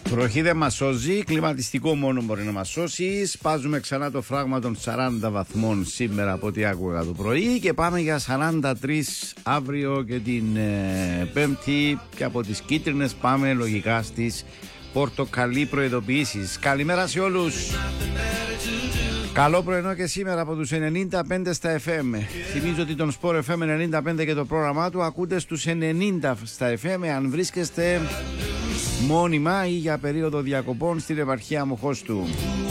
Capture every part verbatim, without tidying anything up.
Βροχή δεν μας σώζει, κλιματιστικό μόνο μπορεί να μας σώσει. Σπάζουμε ξανά το φράγμα των σαράντα βαθμών σήμερα από ό,τι άκουγα το πρωί και πάμε για σαράντα τρεις αύριο και την ε, Πέμπτη, και από τις κίτρινες πάμε λογικά στις πορτοκαλί προειδοποιήσεις. Καλημέρα σε όλους. Καλό πρωινό και σήμερα από τους ενενήντα πέντε στα εφ εμ. Θυμίζω ότι τον Sport εφ εμ ενενήντα πέντε και το πρόγραμμά του ακούτε στους ενενήντα στα εφ εμ αν βρίσκεστε μόνιμα ή για περίοδο διακοπών στην επαρχία Μοχώστου.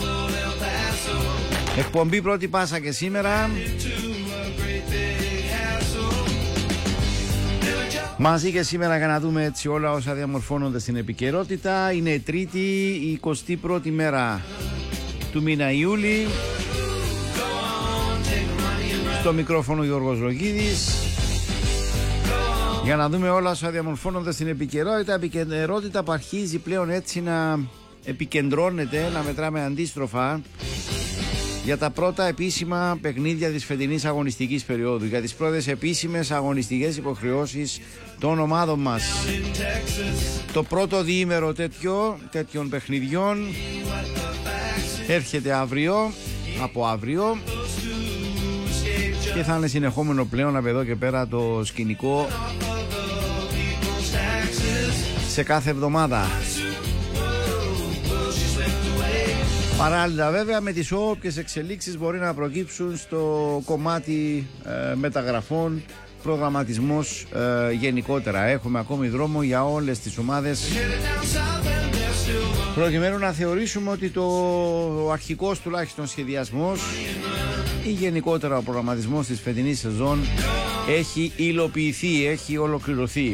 Εκπομπή πρώτη πάσα και σήμερα. Μαζί και σήμερα για να δούμε έτσι όλα όσα διαμορφώνονται στην επικαιρότητα. Είναι η Τρίτη, η εικοστή πρώτη μέρα του μήνα Ιούλη. Στο μικρόφωνο Γιώργος Λογίδης. Για να δούμε όλα όσα διαμορφώνονται στην επικαιρότητα. Επικαιρότητα που αρχίζει πλέον έτσι να επικεντρώνεται, να μετράμε αντίστροφα για τα πρώτα επίσημα παιχνίδια της φετινής αγωνιστικής περίοδου, για τις πρώτες επίσημες αγωνιστικές υποχρεώσεις των ομάδων μας. Το πρώτο διήμερο τέτοιο, τέτοιων παιχνιδιών έρχεται αύριο, από αύριο, και θα είναι συνεχόμενο πλέον από εδώ και πέρα το σκηνικό σε κάθε εβδομάδα. Παράλληλα βέβαια με τις όποιες εξελίξεις μπορεί να προκύψουν στο κομμάτι ε, μεταγραφών, προγραμματισμός ε, γενικότερα. Έχουμε ακόμη δρόμο για όλες τις ομάδες προκειμένου να θεωρήσουμε ότι το ο αρχικός τουλάχιστον σχεδιασμός ή γενικότερα ο προγραμματισμός της φετινής σεζόν έχει υλοποιηθεί, έχει ολοκληρωθεί.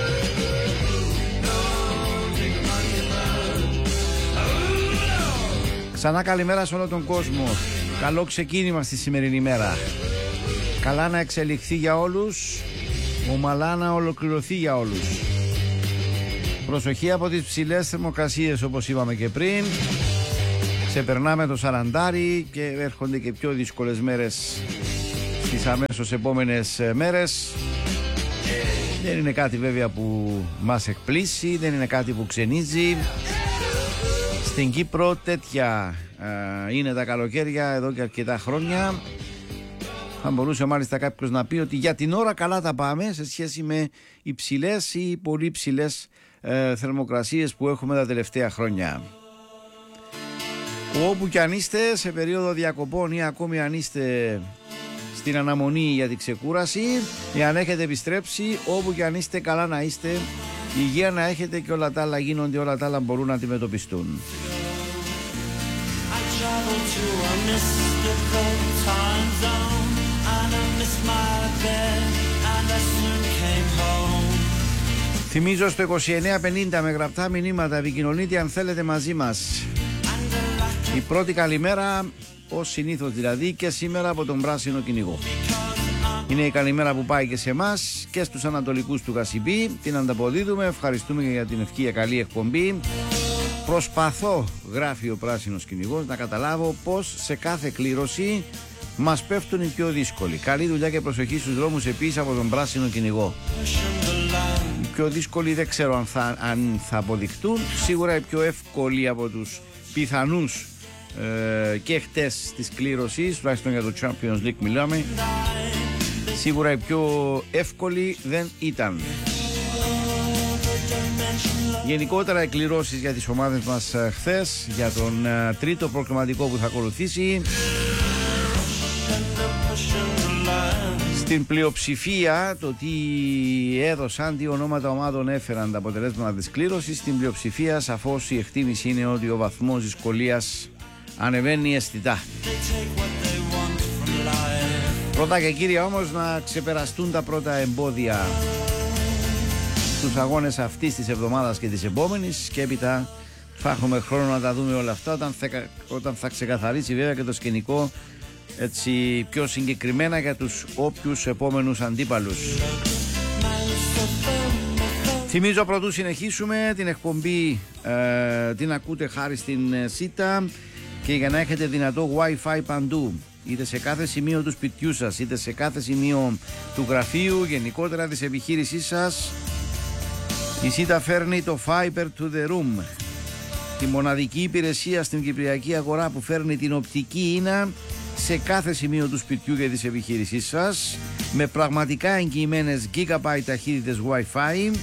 Ξανά καλημέρα σε όλο τον κόσμο. Καλό ξεκίνημα στη σημερινή μέρα. Καλά να εξελιχθεί για όλους, ομαλά να ολοκληρωθεί για όλους. Προσοχή από τις ψηλές θερμοκρασίες όπως είπαμε και πριν. Ξεπερνάμε το σαραντάρι και έρχονται και πιο δύσκολες μέρες στις αμέσως επόμενες μέρες. Δεν είναι κάτι βέβαια που μας εκπλήσει, δεν είναι κάτι που ξενίζει. Στην Κύπρο τέτοια ε, είναι τα καλοκαίρια εδώ και αρκετά χρόνια. Θα μπορούσε μάλιστα κάποιος να πει ότι για την ώρα καλά τα πάμε σε σχέση με υψηλές ή πολύ ψηλές ε, θερμοκρασίες που έχουμε τα τελευταία χρόνια. Όπου κι αν είστε σε περίοδο διακοπών ή ακόμη αν είστε στην αναμονή για την ξεκούραση, εάν έχετε επιστρέψει, όπου κι αν είστε καλά να είστε, υγεία να έχετε και όλα τα άλλα γίνονται, όλα τα άλλα μπορούν να αντιμετωπιστούν. Θυμίζω στο είκοσι εννέα πενήντα με γραπτά μηνύματα επικοινωνείτε αν θέλετε μαζί μας. Η πρώτη καλημέρα ως συνήθως δηλαδή και σήμερα από τον Πράσινο Κυνηγό. Είναι η καλημέρα που πάει και σε εμάς και στους ανατολικούς του Γασιμπή. Την ανταποδίδουμε, ευχαριστούμε για την ευχή, καλή εκπομπή. Προσπαθώ, γράφει ο Πράσινος Κυνηγός, να καταλάβω πως σε κάθε κλήρωση μας πέφτουν οι πιο δύσκολοι. Καλή δουλειά και προσοχή στους δρόμους επίσης από τον Πράσινο Κυνηγό. Οι πιο δύσκολοι δεν ξέρω αν θα, αν θα αποδειχτούν. Σίγουρα οι πιο εύκολοι από τους πιθανούς ε, και χτες της κλήρωσης, τουλάχιστον για το Champions League μιλάμε, σίγουρα οι πιο εύκολοι δεν ήταν. Γενικότερα οι κληρώσεις για τις ομάδες μας χθες, για τον uh, τρίτο προκριματικό που θα ακολουθήσει, στην πλειοψηφία το τι έδωσαν, τι ονόματα ομάδων έφεραν τα αποτελέσματα της κλήρωσης, στην πλειοψηφία σαφώς η εκτίμηση είναι ότι ο βαθμός δυσκολίας ανεβαίνει αισθητά. Πρώτα και κύρια όμως να ξεπεραστούν τα πρώτα εμπόδια στους αγώνες αυτής της εβδομάδας και της επόμενης, και έπειτα θα έχουμε χρόνο να τα δούμε όλα αυτά όταν θα, όταν θα ξεκαθαρίσει βέβαια και το σκηνικό έτσι πιο συγκεκριμένα για τους όποιους επόμενους αντίπαλους. Θυμίζω πρωτού συνεχίσουμε την εκπομπή ε, την ακούτε χάρη στην ε, ΣΥΤΑ, και για να έχετε δυνατό Wi-Fi παντού, είτε σε κάθε σημείο του σπιτιού σας είτε σε κάθε σημείο του γραφείου, γενικότερα της επιχείρησής σας, η ΣΥΤΑ φέρνει το Fiber to the Room. τη μοναδική υπηρεσία στην κυπριακή αγορά που φέρνει την οπτική ίνα σε κάθε σημείο του σπιτιού και της επιχείρησής σας, με πραγματικά εγγυημένες gigabyte ταχύτητες Wi-Fi.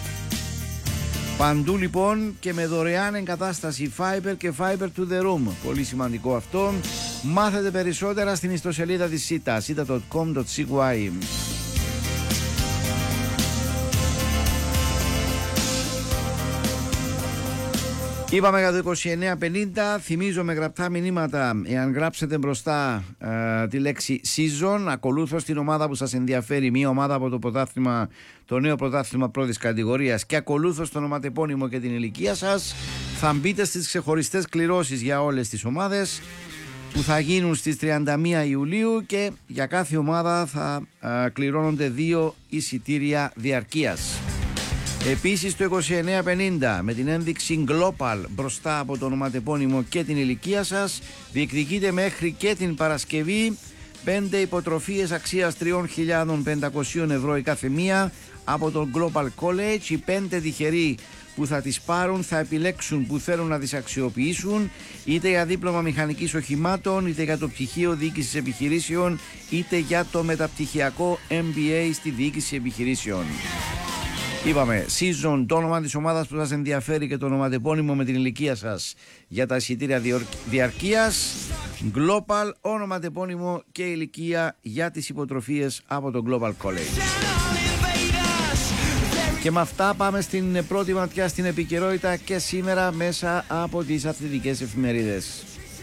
Παντού λοιπόν και με δωρεάν εγκατάσταση Fiber και Fiber to the Room. Πολύ σημαντικό αυτό. Μάθετε περισσότερα στην ιστοσελίδα της σίτα, σίτα τελεία κομ τελεία σι γουάι. Είπαμε για το είκοσι εννέα πενήντα. Θυμίζω με γραπτά μηνύματα, εάν γράψετε μπροστά ε, τη λέξη season, ακολούθως την ομάδα που σας ενδιαφέρει, μια ομάδα από το πρωτάθλημα, το νέο πρωτάθλημα πρώτης κατηγορίας, και ακολούθως το ονοματεπώνυμο και την ηλικία σας, θα μπείτε στις ξεχωριστές κληρώσεις για όλες τις ομάδες που θα γίνουν στις τριάντα μία Ιουλίου, και για κάθε ομάδα θα ε, κληρώνονται δύο εισιτήρια διαρκείας. Επίσης το είκοσι εννέα πενήντα με την ένδειξη Global μπροστά από το ονοματεπώνυμο και την ηλικία σας διεκδικείτε μέχρι και την Παρασκευή πέντε υποτροφίες αξίας τρεις χιλιάδες πεντακόσια ευρώ η κάθε μία από το Global College. Οι πέντε τυχεροί που θα τις πάρουν θα επιλέξουν που θέλουν να τις αξιοποιήσουν, είτε για δίπλωμα μηχανικής οχημάτων, είτε για το πτυχίο διοίκησης επιχειρήσεων, είτε για το μεταπτυχιακό εμ μπι έι στη διοίκηση επιχειρήσεων. Είπαμε, season, το όνομα της ομάδας που σας ενδιαφέρει και το ονοματεπώνυμο με την ηλικία σας για τα εισιτήρια διαρκείας. Global, ονοματεπώνυμο και ηλικία για τις υποτροφίες από το Global College. Και με αυτά πάμε στην πρώτη ματιά στην επικαιρότητα και σήμερα μέσα από τις αθλητικές εφημερίδες.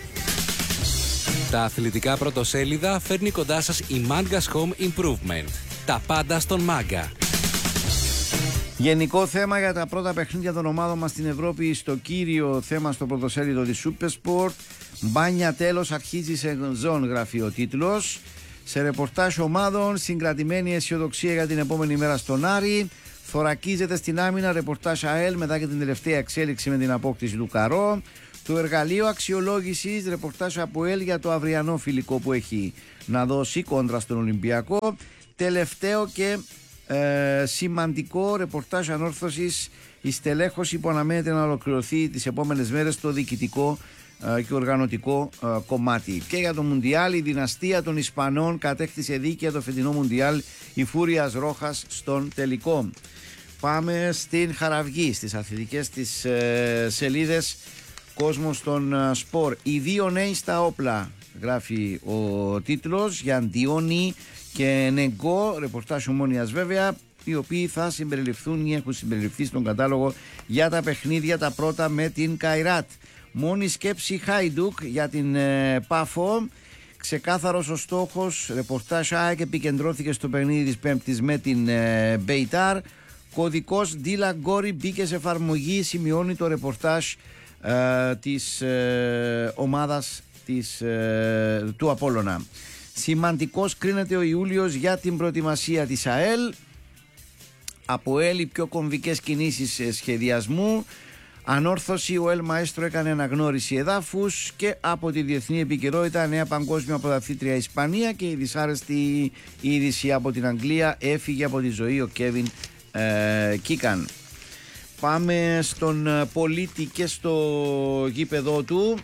Τα αθλητικά πρωτοσέλιδα φέρνει κοντά σας η Manga's Home Improvement. Τα πάντα στον Μάγκα. Γενικό θέμα για τα πρώτα παιχνίδια των ομάδων μας στην Ευρώπη, στο κύριο θέμα στο πρωτοσέλιδο της Supersport. Μπάνια τέλος, αρχίζει σε ζών, γράφει ο τίτλος. Σε ρεπορτάζ ομάδων, συγκρατημένη αισιοδοξία για την επόμενη μέρα στον Άρη. Θωρακίζεται στην άμυνα, ρεπορτάζ ΑΕΛ μετά και την τελευταία εξέλιξη με την απόκτηση του Καρό. Το εργαλείο αξιολόγησης, ρεπορτάζ από ΕΛ για το αυριανό φιλικό που έχει να δώσει κόντρα στον Ολυμπιακό. Τελευταίο και Ε, σημαντικό ρεπορτάζ ανόρθωσης, η στελέχωση που αναμένεται να ολοκληρωθεί τις επόμενες μέρες στο διοικητικό ε, και οργανωτικό ε, κομμάτι. Και για το Μουντιάλ, η δυναστεία των Ισπανών κατέκτησε δίκαια το φετινό Μουντιάλ, η Φούριας Ρόχας στον τελικό. Πάμε στην Χαραυγή, στις αθλητικές της ε, σελίδες. Κόσμος των ε, σπορ. Οι δύο νέοι στα όπλα, γράφει ο τίτλος, για Αντιόνι και Νεγκό, ρεπορτάζ Ομόνοιας βέβαια, οι οποίοι θα συμπεριληφθούν ή έχουν συμπεριληφθεί στον κατάλογο για τα παιχνίδια τα πρώτα με την Καϊράτ. Μόνη σκέψη Χάιντουκ για την ε, Πάφο. Ξεκάθαρος ο στόχος, ρεπορτάζ ΑΕΚ επικεντρώθηκε στο παιχνίδι της Πέμπτης με την ε, Μπεϊτάρ. Κωδικός Ντίλα Γκόρι μπήκε σε εφαρμογή, σημειώνει το ρεπορτάζ ε, της ε, ομάδας της, ε, του Απόλλωνα. Σημαντικός κρίνεται ο Ιούλιος για την προετοιμασία της ΑΕΛ. Από ΕΛ οι πιο κομβικές κινήσεις σχεδιασμού. Ανόρθωση, ο Ελ Μαέστρο έκανε αναγνώριση εδάφους. Και από τη διεθνή επικαιρότητα, νέα παγκόσμια πρωταθλήτρια Ισπανία. Και η δυσάρεστη είδηση από την Αγγλία, έφυγε από τη ζωή ο Κέβιν ε, Κίκαν. Πάμε στον πολίτη και στο γήπεδό του.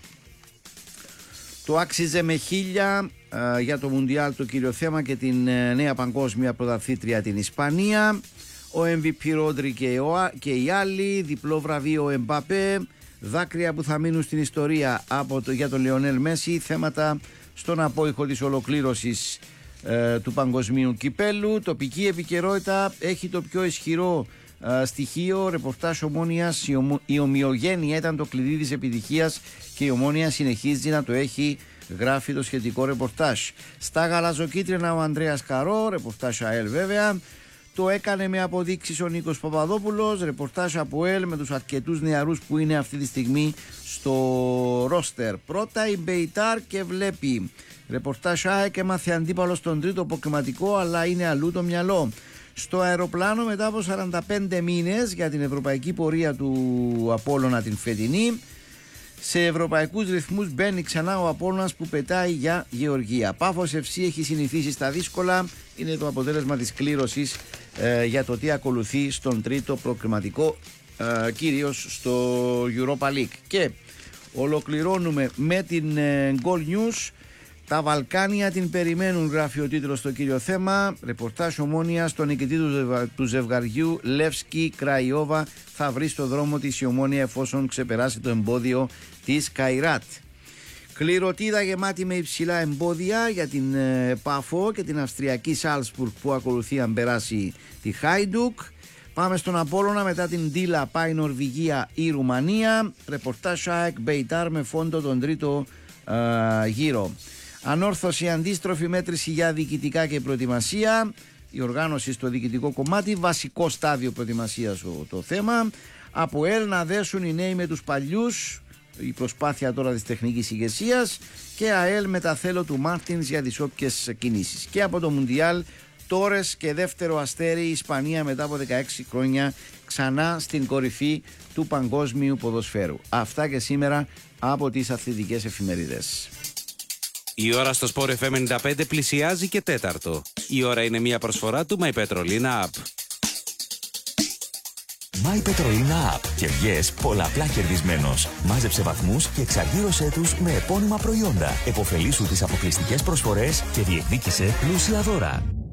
Το άξιζε με χίλια ε, για το Μουντιάλ το κύριο θέμα και την ε, νέα παγκόσμια πρωταθλήτρια την Ισπανία. Ο εμ βι πι Ρόντρι και, και οι άλλοι, διπλό βραβείο Εμπαπέ, δάκρυα που θα μείνουν στην ιστορία από το, για τον Λεωνέλ Μέση, θέματα στον απόϊχο της ολοκλήρωσης ε, του παγκοσμίου κυπέλου. Τοπική επικαιρότητα έχει το πιο ισχυρό ε, στοιχείο, ρεπορτάζ Ομόνοιας, η, ομο, η ομοιογένεια ήταν το κλειδί της επιτυχίας και η Ομόνια συνεχίζει να το έχει, γράφει το σχετικό ρεπορτάζ. Στα γαλαζοκίτρινα ο Ανδρέας Καρό, ρεπορτάζ ΑΕΛ βέβαια. Το έκανε με αποδείξεις ο Νίκος Παπαδόπουλος, ρεπορτάζ από ΕΛ με τους αρκετούς νεαρούς που είναι αυτή τη στιγμή στο ρόστερ. Πρώτα η Μπεϊτάρ και βλέπει. Ρεπορτάζ ΑΕΚ, έμαθε αντίπαλο στον τρίτο αποκριματικό, αλλά είναι αλλού το μυαλό. Στο αεροπλάνο μετά από σαράντα πέντε μήνες για την ευρωπαϊκή πορεία του Απόλλωνα την φετινή. Σε ευρωπαϊκούς ρυθμούς μπαίνει ξανά ο Απόλλωνας που πετάει για Γεωργία. Πάφος εφ σι έχει συνηθίσει στα δύσκολα. Είναι το αποτέλεσμα της κλήρωσης ε, για το τι ακολουθεί στον τρίτο προκριματικό ε, κυρίως στο Europa League. Και ολοκληρώνουμε με την ε, Goal News. Τα Βαλκάνια την περιμένουν, γράφει ο τίτλος στο κύριο θέμα. Ρεπορτάζ Ομόνια στον νικητή του, ζευγα... του ζευγαριού Λεύσκι Κραϊόβα θα βρει στο δρόμο της η Ομόνια εφόσον ξεπεράσει το εμπόδιο της Καϊράτ. Κληροτίδα γεμάτη με υψηλά εμπόδια για την ε, Πάφο και την Αυστριακή Σάλσπουργκ που ακολουθεί αν περάσει τη Χάιντουκ. Πάμε στον Απόλλωνα, μετά την Ντίλα πάει Νορβηγία ή Ρουμανία. Ρεπορτάζ ΣΑΕΚ Μπεϊτάρ με φόντο τον τρίτο ε, γύρο. Ανόρθωση, αντίστροφη μέτρηση για διοικητικά και προετοιμασία. Η οργάνωση στο διοικητικό κομμάτι, βασικό στάδιο προετοιμασίας το θέμα. Από ΕΛ να δέσουν οι νέοι με τους παλιούς, η προσπάθεια τώρα της τεχνικής ηγεσίας. Και ΑΕΛ με τα θέλω του Μάρτινς για τις όποιες κινήσεις. Και από το Μουντιάλ, Τόρες και δεύτερο αστέρι, η Ισπανία μετά από δεκαέξι χρόνια ξανά στην κορυφή του παγκόσμιου ποδοσφαίρου. Αυτά και σήμερα από τις αθλητικές εφημερίδες. Η ώρα στο Sport εφ εμ ενενήντα πέντε πλησιάζει και τέταρτο. Η ώρα είναι μια προσφορά του My Petrolina App. My Petrolina App. Κερδιές πολλαπλά κερδισμένος. Μάζεψε βαθμούς και εξαργύρωσέ τους με επώνυμα προϊόντα. Εποφελήσου τις αποκλειστικές προσφορές και διεκδίκησε πλούσια δώρα.